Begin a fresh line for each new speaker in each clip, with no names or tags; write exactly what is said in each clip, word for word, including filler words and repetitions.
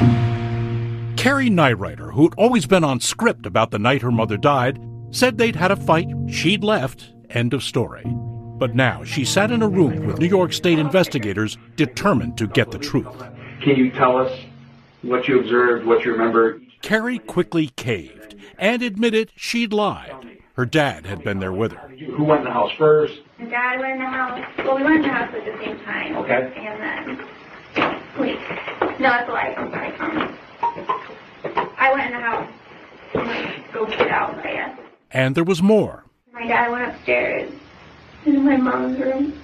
Carrie Nightwriter, who'd always been on script about the night her mother died, said they'd had a fight, she'd left, end of story. But now she sat in a room with New York State investigators determined to get the truth.
Can you tell us what you observed, what you remember?
Carrie quickly caved and admitted she'd lied. Her dad had been there with her.
Who went in the house first?
My dad went in the house. Well, we went in the house at the same time.
Okay.
And then, wait, no, that's a lie. I'm sorry. Um, I went in the house and like, go get out, I guess.
And there was more.
My dad went upstairs into my mom's room,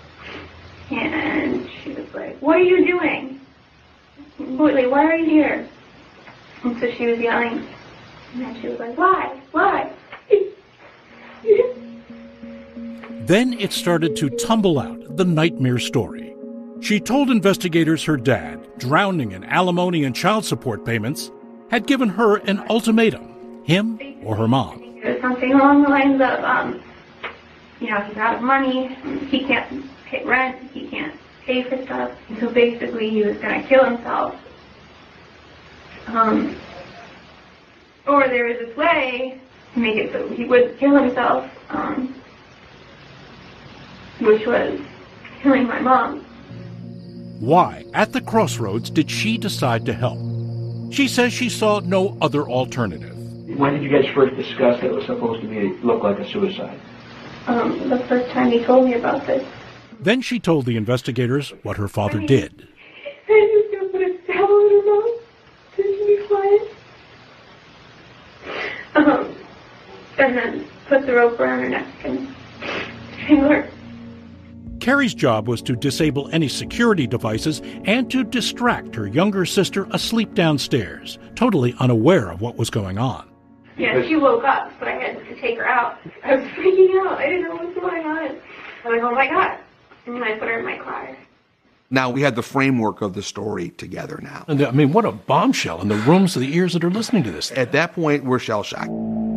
and she was like, "What are you doing? Wait, why are you here?" And so she was yelling, and then she was like, "Why? Why?"
Then it started to tumble out, the nightmare story. She told investigators her dad, drowning in alimony and child support payments, had given her an ultimatum, him or her mom.
It was something along the lines of, um, you know, he's out of money, he can't pay rent, he can't pay for stuff, and so basically he was going to kill himself. Um, or there was this way to make it so he would kill himself, um, which was killing my mom.
Why, at the crossroads, did she decide to help? She says she saw no other alternative.
When did you guys first discuss that it was supposed to be look like a suicide?
Um, the first time he told me about this.
Then she told the investigators what her father did.
I just gonna put a towel in her mouth so she can be quiet. Um, and then put the rope around her neck and strangle her.
Carrie's job was to disable any security devices and to distract her younger sister asleep downstairs, totally unaware of what was going on.
Yeah, she woke up, so I had to take her out. I was freaking out. I didn't know what was going on. I was like, oh my God. And then I put her in my car.
Now we had the framework of the story together now.
And I mean, what a bombshell in the rooms of the ears that are listening to this.
At that point, we're shell-shocked.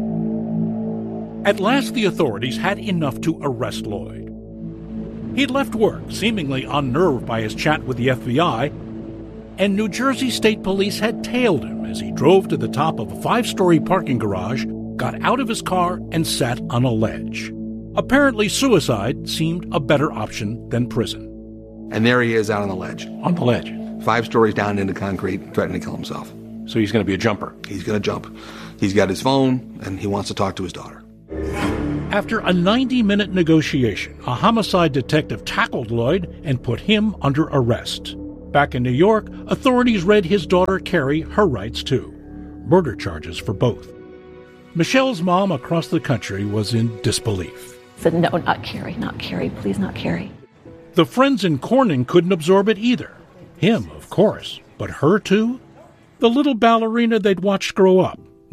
At last, the authorities had enough to arrest Lloyd. He'd left work, seemingly unnerved by his chat with the F B I, and New Jersey State Police had tailed him as he drove to the top of a five-story parking garage, got out of his car, and sat on a ledge. Apparently, suicide seemed a better option than prison.
And there he is out on the ledge.
On the ledge.
Five stories down into concrete, threatening to kill himself.
So he's going to be a jumper.
He's going to jump. He's got his phone, and he wants to talk to his daughter.
After a ninety-minute negotiation, a homicide detective tackled Lloyd and put him under arrest. Back in New York, authorities read his daughter Carrie her rights too. Murder charges for both. Michelle's mom across the country was in disbelief.
Said, no, not Carrie, not Carrie, please not Carrie.
The friends in Corning couldn't absorb it either. Him, of course, but her too? The little ballerina they'd watched grow up,